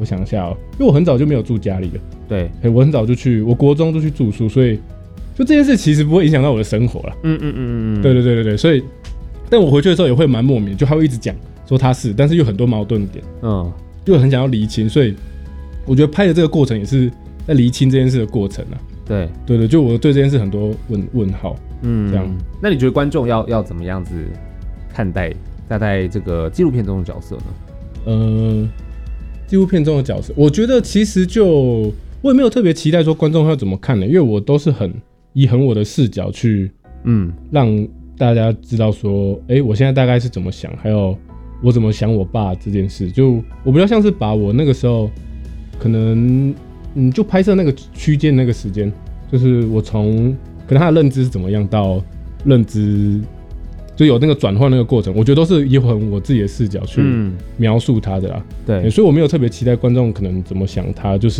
我想一下因为我很早就没有住家里了， 对， 我很早就我国中就去住宿，所以就这件事其实不会影响到我的生活啦。对，所以但我回去的时候也会蛮莫名，就他会一直讲说他是，但是又很多矛盾点，就很想要厘清，所以我觉得拍的这个过程也是在厘清这件事的过程啊。对，就我对这件事很多问号，这样。 那你觉得观众要怎么样子看待这个纪录片中的角色呢？ 纪录片中的角色，我觉得其实我也没有特别期待说观众要怎么看的，因为我都是以我的视角去，让大家知道说，我现在大概是怎么想，还有我怎么想我爸这件事。就我比较像是把我那个时候可能，就拍摄那个区间那个时间，就是我从可能他的认知是怎么样到认知。就有那个转换那个过程，我觉得都是以我自己的视角去描述他的啦。对，所以我没有特别期待观众可能怎么想他，就是，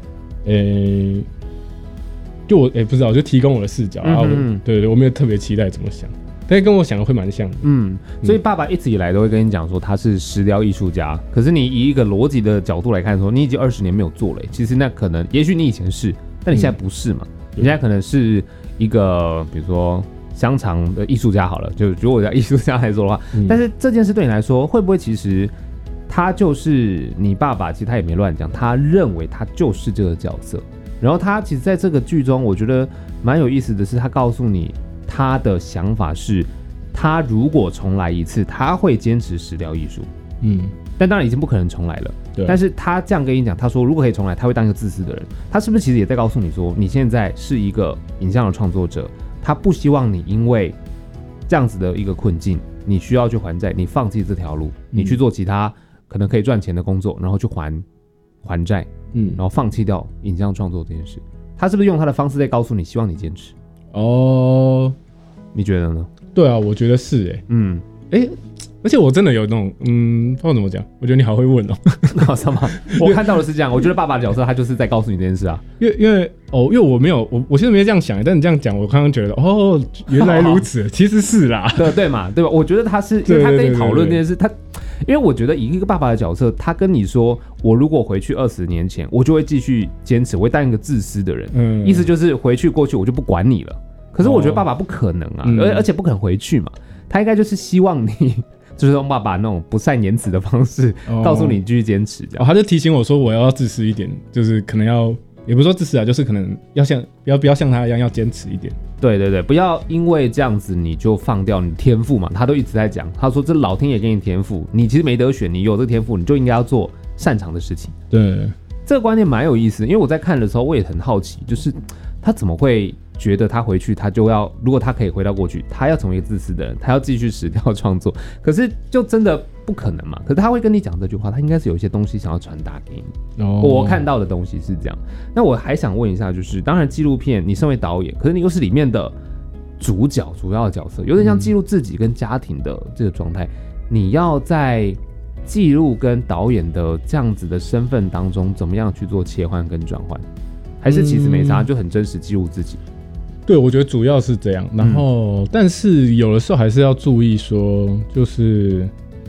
就我不知道，就提供我的视角啊。对，我没有特别期待怎么想，但是跟我想的会蛮像的。 所以爸爸一直以来都会跟你讲说他是石雕艺术家，可是你以一个逻辑的角度来看说，你已经20年没有做了，其实那可能，也许你以前是，但你现在不是嘛？你现在可能是一个，比如说。香肠的艺术家好了，就如果我叫艺术家来说的话，但是这件事对你来说，会不会其实他就是你爸爸？其实他也没乱讲，他认为他就是这个角色。然后他其实在这个剧中，我觉得蛮有意思的是，他告诉你他的想法是，他如果重来一次，他会坚持石雕艺术。但当然已经不可能重来了。但是他这样跟你讲，他说如果可以重来，他会当一个自私的人。他是不是其实也在告诉你说，你现在是一个影像的创作者？他不希望你因为这样子的一个困境，你需要去还债，你放弃这条路，你去做其他可能可以赚钱的工作，然后去还债，然后放弃掉影像创作这件事。他是不是用他的方式在告诉你，希望你坚持？你觉得呢？ 对啊，我觉得是而且我真的有那种不知道怎么讲，我觉得你好会问那什么？我看到的是这样，我觉得爸爸的角色他就是在告诉你这件事啊。 因为我没有我其实没这样想，但你这样讲，我刚刚觉得原来如此，其实是啦， 对嘛，对吧？我觉得他是因为他跟你讨论这件事，他因为我觉得以一个爸爸的角色，他跟你说，我如果回去20年前，我就会继续坚持，我会当一个自私的人，意思就是回去过去我就不管你了。可是我觉得爸爸不可能啊，而且不可能回去嘛，他应该就是希望你。就是用爸爸那种不善言辞的方式告诉你继续坚持这样。他就提醒我说我要自私一点，就是可能要，也不是说自私啊，就是可能要不要像他一样要坚持一点。 对，不要因为这样子你就放掉你天赋嘛。他都一直在讲，他说这老天爷给你天赋，你其实没得选，你有这个天赋，你就应该要做擅长的事情。 对， 这个观念蛮有意思，因为我在看的时候我也很好奇，就是他怎么会觉得他回去他就要，如果他可以回到过去，他要成为一个自私的人，他要继续石雕创作，可是就真的不可能嘛。可是他会跟你讲这句话，他应该是有一些东西想要传达给你。我看到的东西是这样。那我还想问一下，就是当然纪录片你身为导演，可是你又是里面的主要的角色，有点像记录自己跟家庭的这个状态，你要在记录跟导演的这样子的身份当中怎么样去做切换跟转换？还是其实没啥，就很真实记录自己？ 对，我觉得主要是这样，然后，但是有的时候还是要注意说，就是，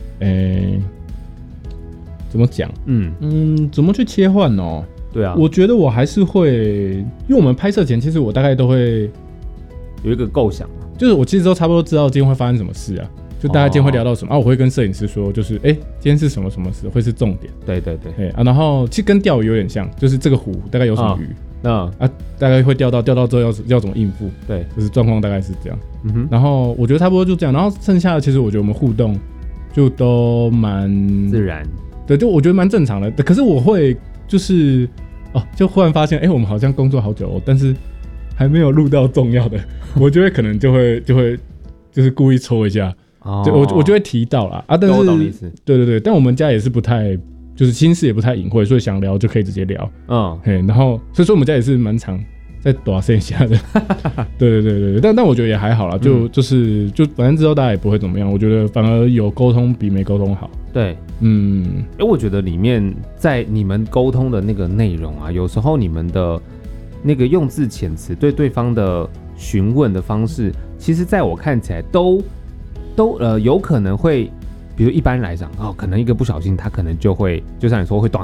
怎么讲？怎么去切换哦？ 对啊， 我觉得我还是会，因为我们拍摄前，其实我大概都会有一个构想， 就是我其实都差不多知道今天会发生什么事啊，就大家今天会聊到什么我会跟摄影师说，就是今天是什么事会是重点， 对， 然后其实跟钓鱼有点像，就是这个湖大概有什么鱼。大概会钓到之后要怎么应付？对，就是状况大概是这样。然后我觉得差不多就这样，然后剩下的其实我觉得我们互动就都蛮自然， 对，就我觉得蛮正常的。可是我会就是就忽然发现，我们好像工作好久但是还没有录到重要的，我就会可能就会就是故意戳一下，我就会提到啦但是我懂意思，对， 但我们家也是不太。就是心事也不太隐晦，所以想聊就可以直接聊。然后所以说我们家也是蛮常在大声下的。对，但我觉得也还好啦，就反正之后大家也不会怎么样。我觉得反而有沟通比没沟通好。 对，我觉得里面在你们沟通的那个内容啊，有时候你们的那个用字遣词对对方的询问的方式，其实在我看起来都有可能会。比如一般来讲可能一个不小心，他可能就会就像你说会